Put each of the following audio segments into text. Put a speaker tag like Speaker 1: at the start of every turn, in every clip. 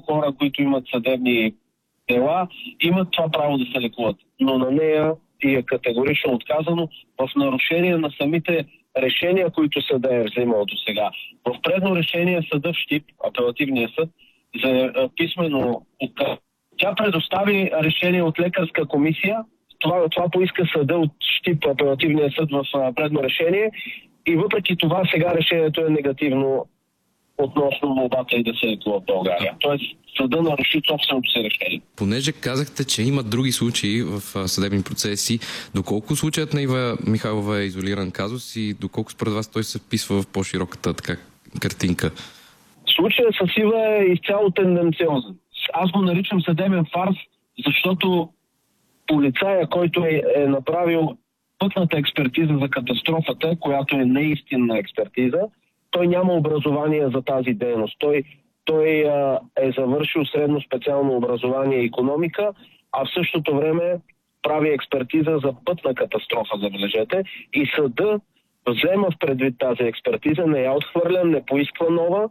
Speaker 1: хора, които имат съдебни дела, имат това право да се лекуват. Но на нея и е категорично отказано в нарушение на самите решения, които съда е взимал до сега. В предно решение съда в Щип, апелативния съд, за писмено отказ. Тя предостави решение от лекарска комисия. Това поиска съда от Щип, апелативния съд в предно решение. И въпреки това сега решението е негативно относно молбата и да се лекува в България. Тоест съда наруши собственото си решение.
Speaker 2: Понеже казахте, че има други случаи в съдебни процеси, доколко случаят на Ива Михайлова е изолиран казус и доколко според вас той се вписва в по-широката картинка?
Speaker 1: Случаят с Ива е изцяло тенденциозен. Аз го наричам съдебен фарс, защото полицая, който е направил пътната експертиза за катастрофата, която е неистинна експертиза, той няма образование за тази дейност. Той е завършил средно специално образование и икономика, а в същото време прави експертиза за пътна катастрофа, забележете. И съда взема в предвид тази експертиза, не я отхвърля, не поисква нова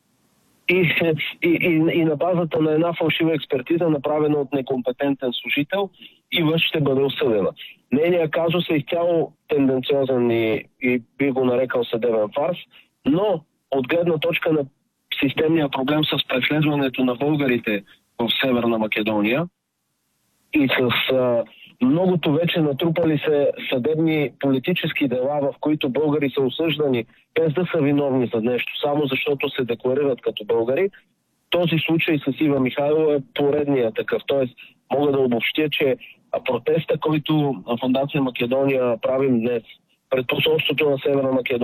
Speaker 1: и на базата на една фалшива експертиза, направена от некомпетентен служител, Ива ще бъде осъдена. Нейният казус е изцяло тенденциозен и би го нарекал съдебен фарс, но от гледна точка на системния проблем с преследването на българите в Северна Македония и с многото вече натрупали се съдебни политически дела, в които българи са осъждани без да са виновни за нещо, само защото се декларират като българи, този случай с Ива Михайлова е поредния такъв. Тоест, мога да обобщя, че протеста, който Фондация Македония правим днес пред посолството на Северна Македония,